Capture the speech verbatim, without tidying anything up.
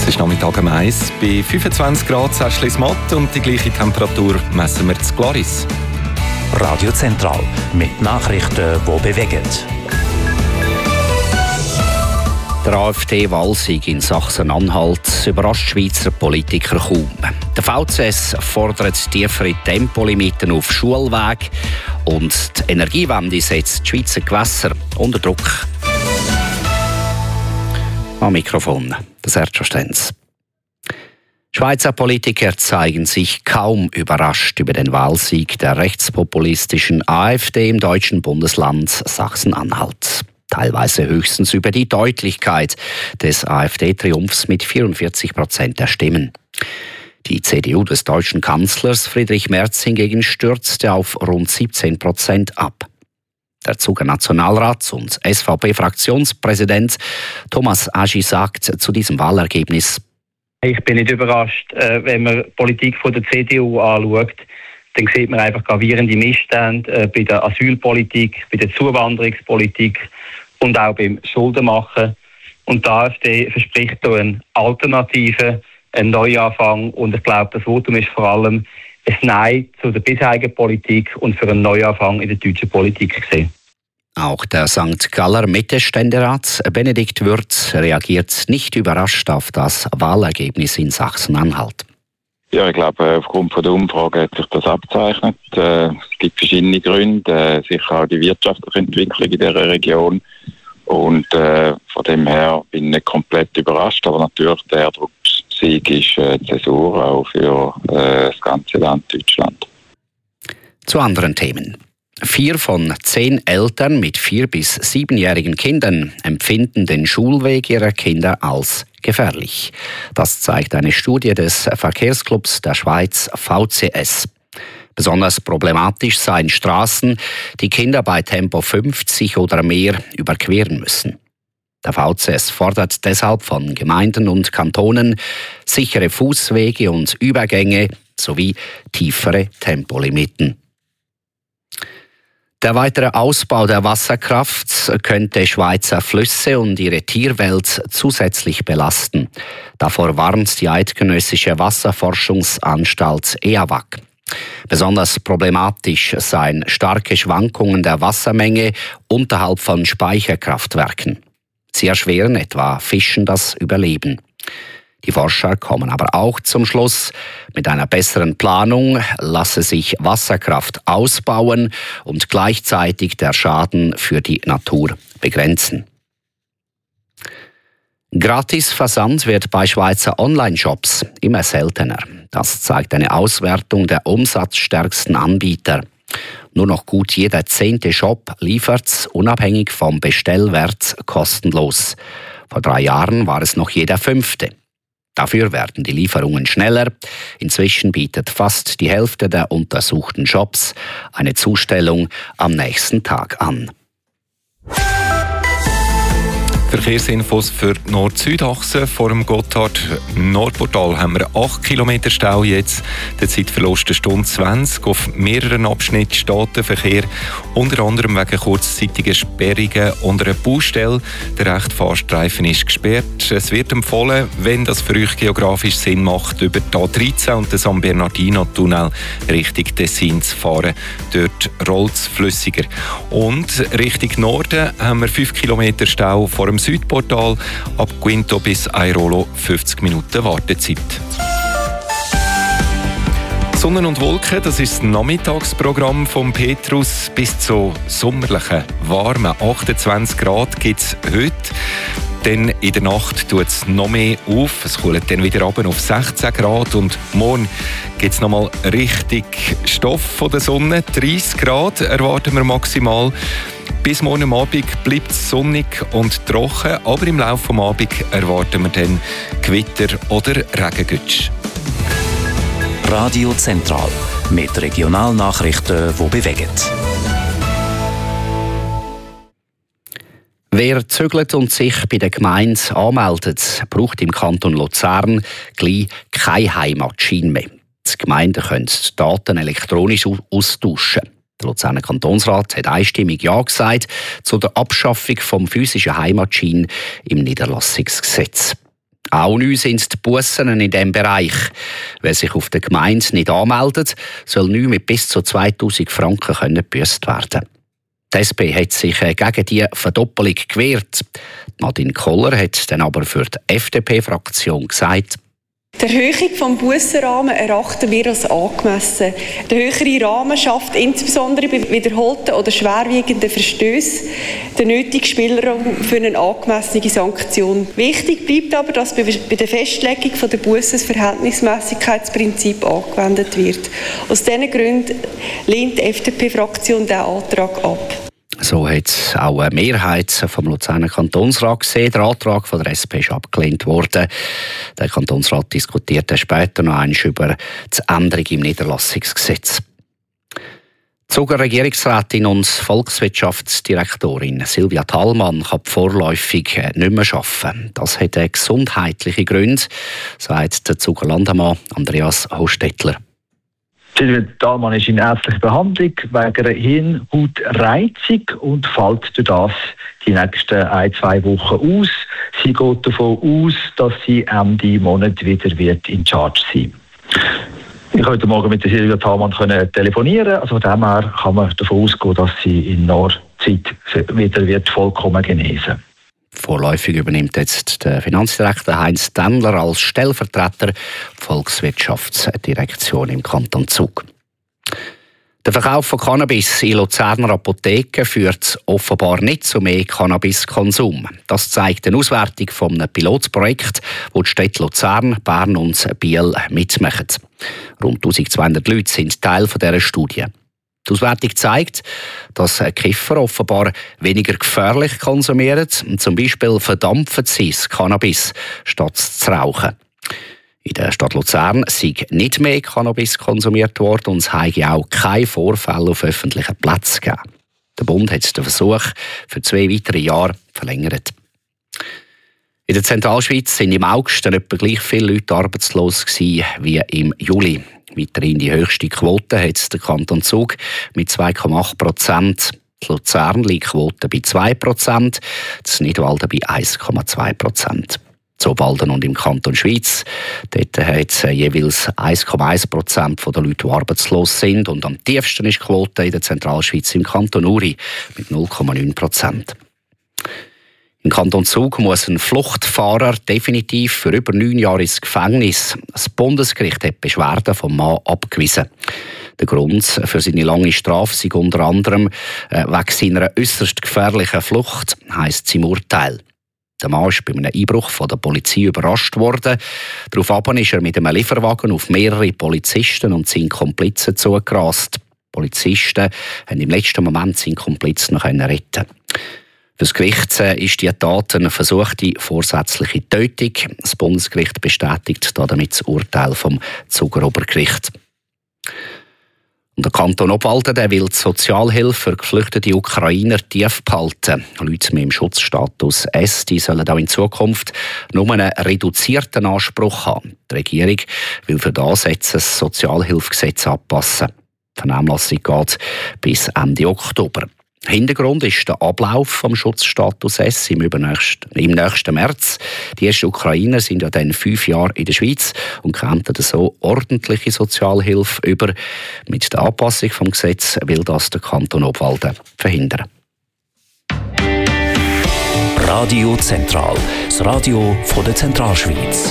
ist Nachmittag um eins. Bei fünfundzwanzig Grad Säschlis Matt und die gleiche Temperatur messen wir zu Glaris. Radio Zentral mit Nachrichten, die bewegen. Der AfD-Wahlsieg in Sachsen-Anhalt überrascht Schweizer Politiker kaum. Der V C S fordert tiefere Tempolimiten auf Schulweg und die Energiewende setzt die Schweizer Gewässer unter Druck. Am Mikrofon, das Sergio Stenz. Schweizer Politiker zeigen sich kaum überrascht über den Wahlsieg der rechtspopulistischen AfD im deutschen Bundesland Sachsen-Anhalt. Teilweise höchstens über die Deutlichkeit des AfD-Triumphs mit vierundvierzig Prozent der Stimmen. Die C D U des deutschen Kanzlers Friedrich Merz hingegen stürzte auf rund siebzehn Prozent ab. Der Zuger Nationalrats und S V P-Fraktionspräsident Thomas Aschi sagt zu diesem Wahlergebnis: Ich bin nicht überrascht, wenn man die Politik von der C D U anschaut. Dann sieht man einfach gravierende Missstände bei der Asylpolitik, bei der Zuwanderungspolitik und auch beim Schuldenmachen. Und die AfD verspricht hier eine Alternative, einen Neuanfang. Und ich glaube, das Votum ist vor allem ein Nein zu der bisherigen Politik und für einen Neuanfang in der deutschen Politik gesehen. Auch der Sankt Galler Mitte-Ständerat Benedikt Würz reagiert nicht überrascht auf das Wahlergebnis in Sachsen-Anhalt. Ja, ich glaube, aufgrund von der Umfrage hat sich das abzeichnet. Es gibt verschiedene Gründe, sicher auch die wirtschaftliche Entwicklung in dieser Region. Und äh, von dem her bin ich nicht komplett überrascht, aber natürlich der Eindruckssieg ist äh, Zäsur auch für äh, das ganze Land Deutschland. Zu anderen Themen. Vier von zehn Eltern mit vier- bis siebenjährigen Kindern empfinden den Schulweg ihrer Kinder als gefährlich. Das zeigt eine Studie des Verkehrsclubs der Schweiz V C S. Besonders problematisch seien Straßen, die Kinder bei Tempo fünfzig oder mehr überqueren müssen. Der V C S fordert deshalb von Gemeinden und Kantonen sichere Fußwege und Übergänge sowie tiefere Tempolimiten. Der weitere Ausbau der Wasserkraft könnte Schweizer Flüsse und ihre Tierwelt zusätzlich belasten. Davor warnt die Eidgenössische Wasserforschungsanstalt E A W A G. Besonders problematisch seien starke Schwankungen der Wassermenge unterhalb von Speicherkraftwerken. Sie erschweren etwa Fischen das Überleben. Die Forscher kommen aber auch zum Schluss, mit einer besseren Planung lasse sich Wasserkraft ausbauen und gleichzeitig der Schaden für die Natur begrenzen. Gratisversand wird bei Schweizer Online-Shops immer seltener. Das zeigt eine Auswertung der umsatzstärksten Anbieter. Nur noch gut jeder zehnte Shop liefert unabhängig vom Bestellwert kostenlos. Vor drei Jahren war es noch jeder fünfte. Dafür werden die Lieferungen schneller. Inzwischen bietet fast die Hälfte der untersuchten Shops eine Zustellung am nächsten Tag an. Verkehrsinfos für die Nord-Süd-Achse. Vor dem Gotthard-Nordportal haben wir acht Kilometer Stau jetzt. Der Zeitverlust eine Stunde zwanzig. Auf mehreren Abschnitten steht der Verkehr, unter anderem wegen kurzzeitiger Sperrungen unter einer Baustelle. Der rechte Fahrstreifen ist gesperrt. Es wird empfohlen, wenn das für euch geografisch Sinn macht, über die A dreizehn und den San Bernardino-Tunnel Richtung Tessin zu fahren. Dort rollt es flüssiger. Und Richtung Norden haben wir fünf Kilometer Stau vor dem Südportal, ab Quinto bis Airolo fünfzig Minuten Wartezeit. Sonne und Wolken, das ist das Nachmittagsprogramm von Petrus. Bis zu sommerlichen, warmen achtundzwanzig Grad gibt es heute. Dann in der Nacht tut es noch mehr auf. Es kühlt dann wieder runter auf sechzehn Grad. Und morgen gibt es nochmal richtig Stoff von der Sonne. dreißig Grad erwarten wir maximal. Bis morgen Abend bleibt es sonnig und trocken, aber im Laufe des Abends erwarten wir dann Gewitter oder Regengütsch. Radio Zentral mit Regionalnachrichten, die bewegen. Wer zögert und sich bei der Gemeinde anmeldet, braucht im Kanton Luzern gleich keine Heimatschein mehr. Die Gemeinden können die Daten elektronisch austauschen. Der Luzerner Kantonsrat hat einstimmig Ja gesagt zu der Abschaffung vom physischen Heimatschein im Niederlassungsgesetz. Auch neu sind die Bussen in diesem Bereich. Wer sich auf der Gemeinde nicht anmeldet, soll neu mit bis zu zweitausend Franken gebüsst werden. Die S P hat sich gegen die Verdoppelung gewehrt. Nadine Koller hat dann aber für die F D P-Fraktion gesagt: Die Erhöhung des Bussenrahmens erachten wir als angemessen. Der höhere Rahmen schafft insbesondere bei wiederholten oder schwerwiegenden Verstößen den nötigen Spielraum für eine angemessene Sanktion. Wichtig bleibt aber, dass bei der Festlegung der Bussen das Verhältnismässigkeitsprinzip angewendet wird. Aus diesen Gründen lehnt die F D P-Fraktion diesen Antrag ab. So hat auch eine Mehrheit vom Luzerner Kantonsrat gesehen. Der Antrag von der S P ist abgelehnt worden. Der Kantonsrat diskutiert später noch einmal über die Änderung im Niederlassungsgesetz. Die Zuger Regierungsrätin und Volkswirtschaftsdirektorin Silvia Thalmann kann vorläufig nicht mehr arbeiten. Das hat gesundheitliche Gründe, sagt der Zuger Landemann Andreas Hostetler. Silvia Thalmann ist in ärztlicher Behandlung wegen einer Hirnhautreizung und fällt durch das die nächsten ein, zwei Wochen aus. Sie geht davon aus, dass sie Ende Monat wieder wird in Charge sein. Ich konnte heute Morgen mit der Silvia Thalmann telefonieren. Also von dem her kann man davon ausgehen, dass sie in naher Zeit wieder wird vollkommen genesen. Vorläufig übernimmt jetzt der Finanzdirektor Heinz Demmler als Stellvertreter die Volkswirtschaftsdirektion im Kanton Zug. Der Verkauf von Cannabis in Luzerner Apotheken führt offenbar nicht zu mehr Cannabiskonsum. Das zeigt eine Auswertung von einem Pilotprojekt, wo die Städte Luzern, Bern und Biel mitmachen. Rund eintausendzweihundert Leute sind Teil dieser Studie. Die Auswertung zeigt, dass Kiffer offenbar weniger gefährlich konsumieren. Zum Beispiel verdampfen sie das Cannabis, statt zu rauchen. In der Stadt Luzern sei nicht mehr Cannabis konsumiert worden und es habe auch keine Vorfälle auf öffentlichen Plätzen gegeben. Der Bund hat den Versuch für zwei weitere Jahre verlängert. In der Zentralschweiz sind im August etwa gleich viele Leute arbeitslos gewesen wie im Juli. Weiterhin die höchste Quote hat der Kanton Zug mit zwei Komma acht Prozent. In Luzern liegt die Quote bei zwei Prozent, das Nidwalden bei eins Komma zwei Prozent. In Obwalden und im Kanton Schweiz dort hat es jeweils eins Komma eins Prozent der Leute, die arbeitslos sind. Und am tiefsten ist die Quote in der Zentralschweiz im Kanton Uri mit null Komma neun Prozent. Im Kanton Zug muss ein Fluchtfahrer definitiv für über neun Jahre ins Gefängnis. Das Bundesgericht hat Beschwerden vom Mann abgewiesen. Der Grund für seine lange Strafe sei unter anderem äh, wegen seiner äußerst gefährlichen Flucht, heisst es im Urteil. Der Mann ist bei einem Einbruch von der Polizei überrascht worden. Daraufhin ist er mit einem Lieferwagen auf mehrere Polizisten und seine Komplizen zugerast. Die Polizisten haben im letzten Moment seinen Komplizen noch retten. Für das Gericht ist die Tat eine versuchte vorsätzliche Tötung. Das Bundesgericht bestätigt damit das Urteil vom Zuger Obergericht. Und der Kanton Obwalden der will die Sozialhilfe für geflüchtete Ukrainer tief behalten. Leute mit dem Schutzstatus S die sollen auch in Zukunft nur einen reduzierten Anspruch haben. Die Regierung will für das jetzt das Sozialhilfegesetz anpassen. Die Vernehmlassung geht bis Ende Oktober. Hintergrund ist der Ablauf vom Schutzstatus S im, übernächsten, im nächsten März. Die ersten Ukrainer sind ja dann fünf Jahre in der Schweiz und kämpfen so ordentliche Sozialhilfe über. Mit der Anpassung vom Gesetz will das der Kanton Obwalden verhindern. Radio Zentral, das Radio von der Zentralschweiz.